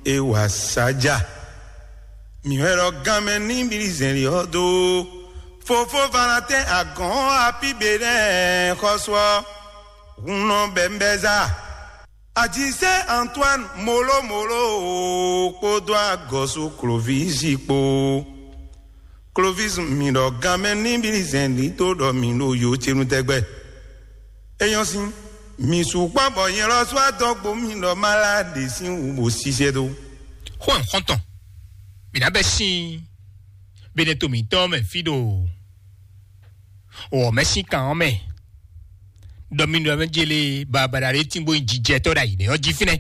ewa saja miwero game ni bilizeli odo fofo valate agon apibere khoswa uno bembeza Adise Antoine Molo Podwa Gosu Clovis po Clovis mi do game ni bilizendi to do mi no yo chenu tegbe eyan sin mi su pabo yen lo so adogbo mi lo malade sin wo sise do Juan Honton mi na be sin Beneto mi to me fido o me sin kan me Domino Evangeli Barbara Timbo Jije to dai ne oji fine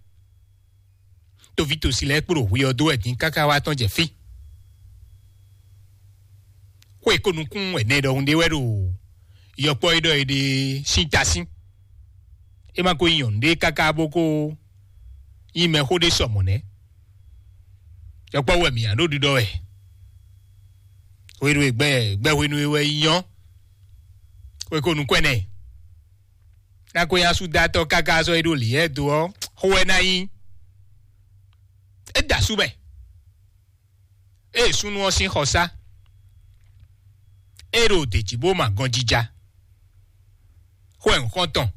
To vito sile kuro wi odo edin kaka wa ton je fi Ko ekonukun we ne do unde weru Yopo ido ede sintasin E ma ko yonde kaka boko Ime hode somone Yopo we mi ano dido e Weru egbe wenu we yan Ko ekonukun ne Na ko ya su dato kaka so edo li edo ho na yin e da su be e sunu o sin hosa ero de jibo ma gan jija ho en konton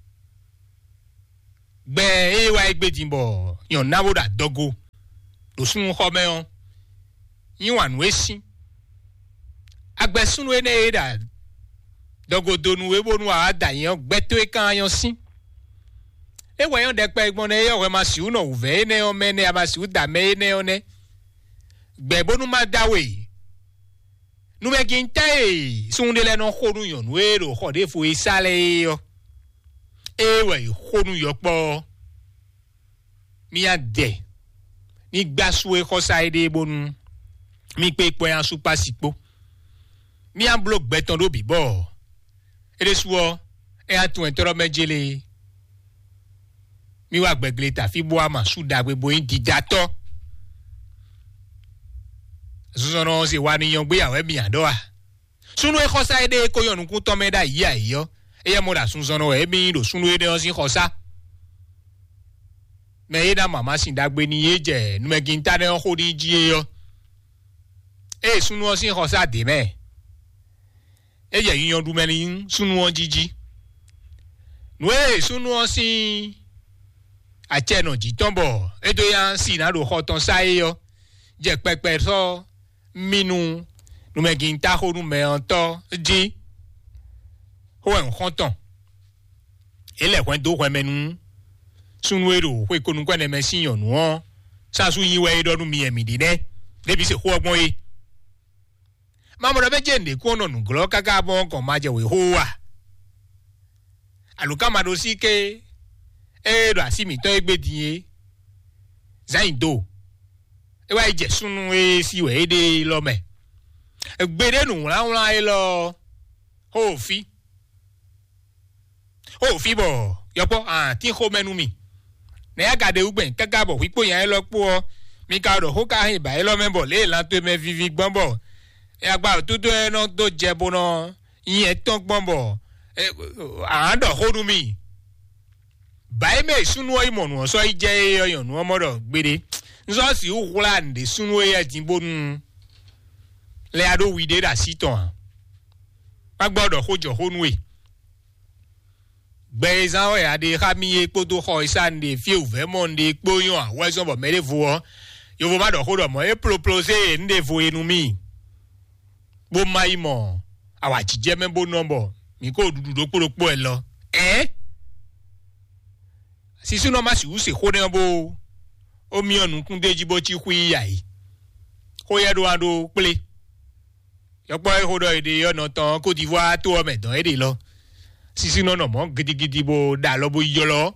gbe e wa egbe timbo yon nawo da dogo lo sun ho me on yin wa nu esin agbe sunu ene e da Dogodonu ebonu adayan gbeto e kan yan sin E wayon de pe egbon e yo ma si uno uve ne o me ne abasi uda me ne o ne Gbebonu ma dawe Nu me ginta e sunde le no khonu yon wero khode fo isale yo E we khonu yo po Mi ade Ni gbasu e khosa ede ebonu Mi pe po yan supa sipo Mi an blok beton do bibo Ede suo e atun entoro mejele mi wa gbegle ta fi bo ama suda gbebo yin didato Susono se wa ni yan gbe yawe mi ado a Sunu e khosa ede ko yonu kun to meda yi ayo e ya mo da susono e mi do sunu ede on sin khosa Me ida mama sin dagbe ni eje nu me ginta de ho di ji yo E sunu on sin khosa de me Eye yiyan du meni sunu on jiji Nwe sunu on si Acheno jitombo edo yan si na ro hoton sae yo Je pepe so minu nu me ginta ho nu me onto ji Ho en honton Ele kwen do kwen menu Sunu ero ho ikonu kwen me sin yo nu on Sa su yin we edo nu mi emi di ne Debi se ho ogbon e Mamo da bejende kono nu glo kaka bon kon maje we howa Aluka madosi ke do asimi to egbe die Zaindo E wa je sunu e si we de lo me Egbede nu la e lo Ho fi bo yopo ti ho menu mi Ne agade ugben kaka bo wipo yan e lo po mi ka ro ho ka hin ba e lo membo le lan to me vivi gbonbo E agba tutu eno to jebo no yin ton gbonbo ando horu mi Bai me sunu o imonu so ije yoyon nu omodo gbede nso si uhula nde sunu e jinbonu Le ado wide da siton Agbodo hojo honwe Gbezan o ade khami epo to ho isande fi uve monde poyon awe so bo mere vo yo vo ma do hodo mo e propose nde vo enu mi Bo mai mo awa jije membo number mi ko dudu do poropo e lo Sisu no ma si use ho ne bo o mi onu kun deji bo chi hu iya yi Ho ye do ando ple Yopo e hodo ede yo no tan Côte d'Ivoire to o medan ede lo Sisu no mo gidigidi bo da lo bo yo lo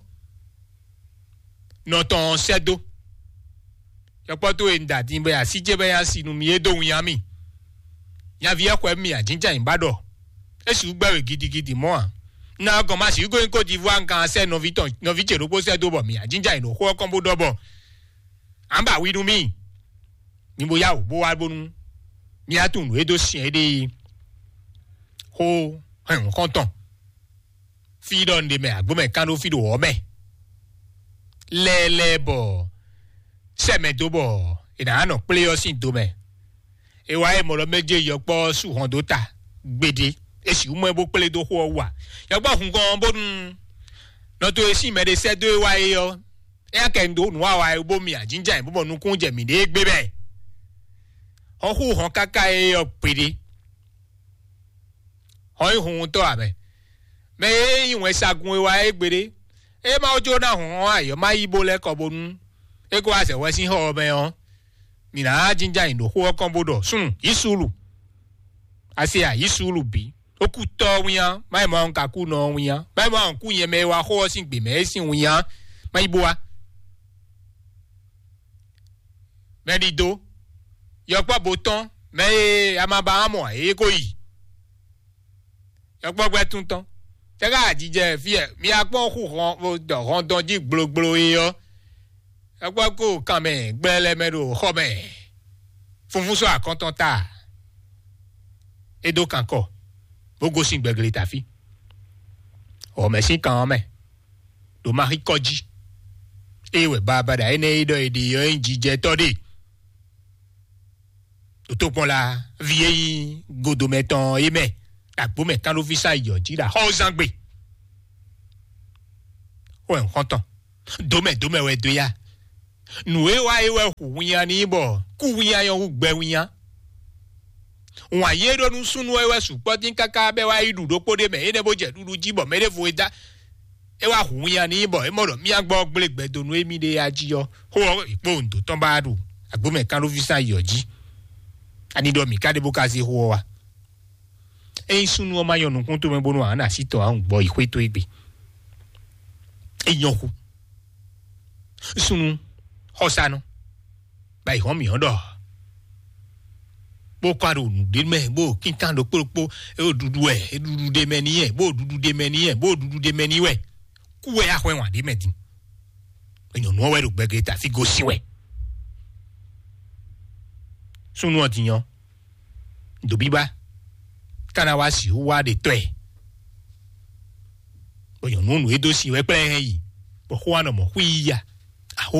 No tan sedo Yopo to enda tin be asije be ya sinu mi edo un ya mi Ya vi akwa mi ajinja imbado Esu gbawe gidigidi mo a Na go ma si go in Côte d'Ivoire nkan se no viche ro po se do bo mi ajinja ino ho kon bo do bo Amba wi nu mi Ni bo ya o bo wa bonu Mi atun edo sin ede Ho en konton Fi don de me agbo me kan do fi do o me Le bo seme dobo ina no player sin do me e wa e mo lo meje yo po su hon do ta gbede e si mo e bo pele do ho wa yo gba hun gan bodun no to e si me de se do wa e yo e akendo nu wa e bo mi ajinja e bo nu kun je mi de gbe be ho hu hon kaka e yo pede ho hun to abe me yin we sagun e wa e gbede e ma ojo na hun ayo ma ibo le ko bonu e ko ase we sin ho be on mi na jinja indo ho kon bodo sun isulu ase a isulu bi oku to wian mai mo nka ku no wian mai mo nku yen me wa ho sin gbe me sin wian mai bo wa me di do yo pa boton me amaba amo e ko yi yo pa gbe tun tan tega jije fi mi apon ku ron don ji gbogbo yo agba ko kan me gbele me do ho me funfun so akontan ta edo kan ko bogo sin gbegele ta fi o me sin kan me do ma ri koji ewe baba da ene ido edi yo jije to de to pon la vieille godo meton eme agbo me kan lo fi sa yo ji da ho zangbe o en kontan do me we do ya nu e wa ewe huwian ni bo ku wian yo gbe wian won aye do nu sunu ewe supo tin kaka be wa idu do pode me ene bo je dudu jibo me de fo ida e wa huwian ni bo e mo do mi agbo gbelegbe do nu emi de ajiyo ho ipo ndo ton ba du agbo me kan lo fi sa yoji ani do mi kade bo ka se ho wa e sunu o ma yo nu kun to me bonu ana sito an gbo ikwe to igbe e yon ku sunu hosano bai homi odo bo kwaro nu de me bo kinkan do popo e odudu e dudu de me ni e bo dudu de me ni e bo dudu de me ni we ku we ahwe wan de me din enyo no we do gbege ta fi go siwe sunu otiyan do biba kana wa si wa de to e enyo no nu edo si we pe yi bo ho ana mo hwiya aho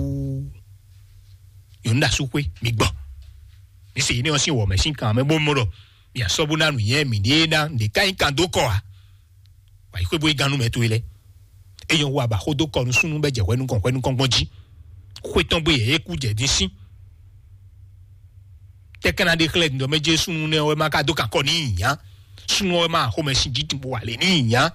yonda sukwe mi gbo ni se ni o si wo me sin kan me bo moro mi asobu na nu yen mi de na de kan kan do ko wa wa ikwe bo iganu me to ile eyan wa ba ho do ko nu sunu be je kwenu kon ji kwe ton bo ye ku je din sin te kana de kle ndo me je sunu ne o ma ka do kan ko ni yan sunu o ma ho me sin ji tin bo wa le ni yan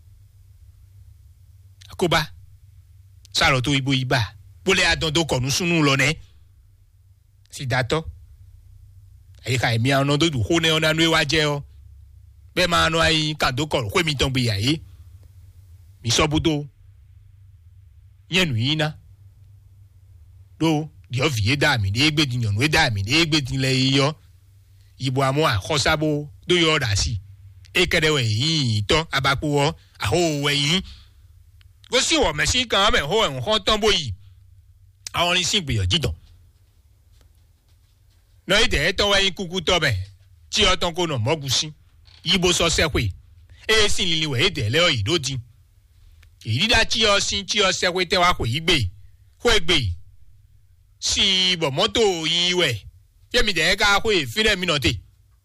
akoba saro to ibo iba bole adondo konu sunu lo ne si dato ayi ka emi an do du ho ne ona nu wa je o be ma anu ayi kan do ko mi ton bi ayi mi so budo yenu ina do di o vie da mi de gbe di yan we da mi de gbe di le yo ibo amu akosabo do yo da si e kede we yin to abapo o aho we yin go si wo me si kan me ho en ho ton boyi awon ni sin gbe yo jidan no ide ton we kuku to be ti o ton ko no mogusi yibo so se pe e sin lili we ide le o idodi idida ti o sin ti o se pe te wa ko yigbe ko egbe si bo moto yi we yemi de ka ko e fire mi no te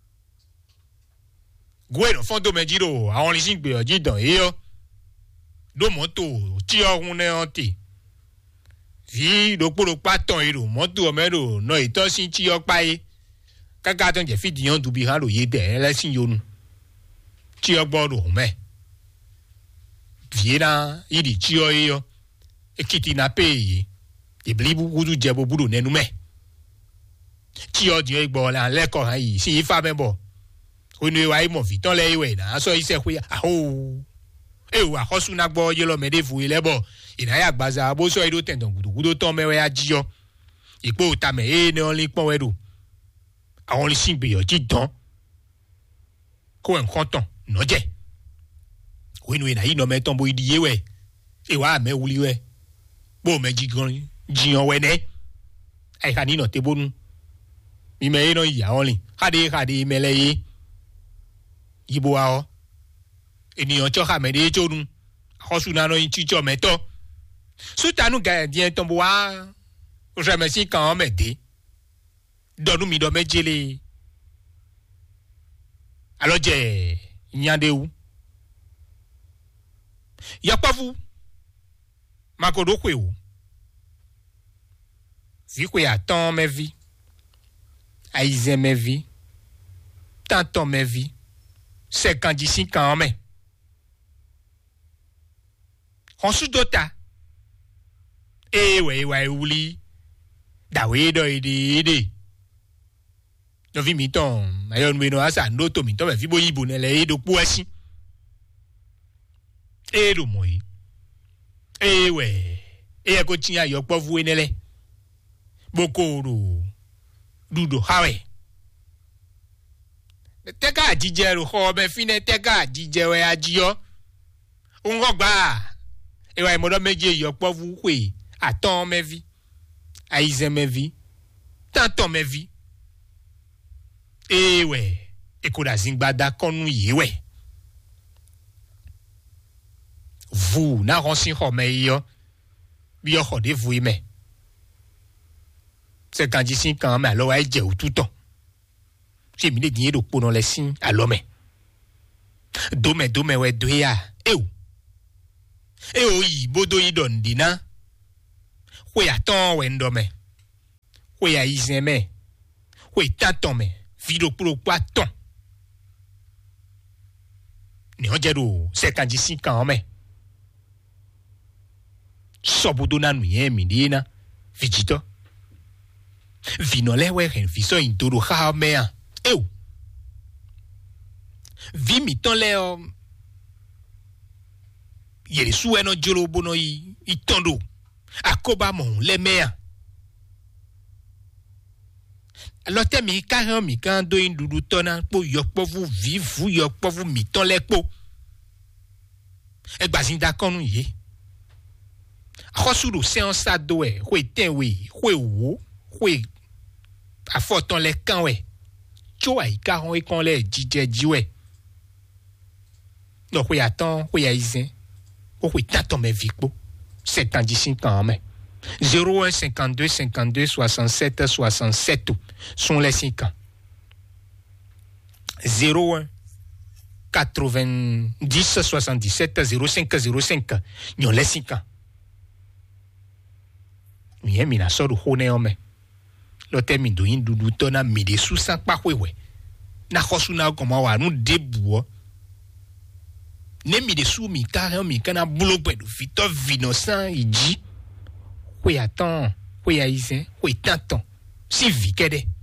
go no fon do me jiro awon ni sin gbe yo jidan e yo do moto ti ohun ne onti vi do poro paton ero moto o mero no ito sin ti o pae kaka ton je fidiyan du bi han lo ye de lesin yonu ti o gbodo me viera iri ti o yo ekiti na pe yi e blibu gudu je bo budu nenu me ti o di egbo la leko han yi si fa mebo onu wa imo viton le iwe na so ise ku aho ewa hosu na gbo yelo mede fu ilebo inaya gbaza bo so ido tendon gudu ton mewe ajiyo ipo ta me e ne only pon wedo awon li sin gbe yo ji dan ko en konton no je ko inu ina yi no meton bo idiye we ewa me wuli we bo me ji gan jiyan we ne ai ka ni no te bonu mi me no ya only hade mele yi yibo wa o eniyan cho ha me de chorun hosu na no yin chi cho meto sutanu ga dien tombo wa je me suis quand même aidé. Donne-nous mi domme jele. Alors j'ai nyande où? Y a pas vous? Makodo kwe où? Vi kwe attend mes vies. Aïe mes vies. Tant mes vies. 55 ans mais. On sous dota. Ouais ouli. Da we do ide. No vi miton, ayon we no asa noto miton vi boyi bonele do poasi. Do moi. Ouais. E ko tinya yo po vu enele. Bokoro. Dudo hawe. Teka jijero ho be fine teka jijewe ajiyo. Ungogba. Ewa modo meje yo po vu kwe. Attends mes vies. Aïe mes vies. Tant mes vies. Ouais. Ekoda zingbada konu yewe. Vous na ronsin homeyo. Bio hode vous aimez. C'est quand d'ici quand même alors aïe ou tout temps. J'ai mis des dîners de pour dans les signes à l'homme. Dome ouais doya. Oui, bodo y donne dina. Oui, attends, wendome. Oui, à iseme. Oui, tatome. Vido pour le poiton. Ni onjero, 55 ans, mais. Sobodo na nuye midina. Vijito. Vinole we ren viso intoro ha mea. Vi miton le yere suwe no jolo bono i tondo. Akoba mon le mea. Alors te mi karan mi kan do indudu tona po yok po vous vivu yok po vous miton le po. E gbazin da konu ye. Khosuru séance a doé, hwe ten we, hwe wo, hwe a foton le kan we. Cho ai karon e kon le jije jiwe. No hwe attend, hwe a izen. Hwe taton me vikbo. 75 ans mais. 01 52 52 67 67 sont les 5 ans. 01 90 77 05 05 nous les 5 ans. Mie mina soru hone ome. Lo temi do indudu tona mi de susan pa wewe. Na khosu na koma wa nu debu. Ne mi de su mi kare mi kana bulogbe do fito vinosan iji. Oui attends, oui aïsen, oui tanton. Si vi kede.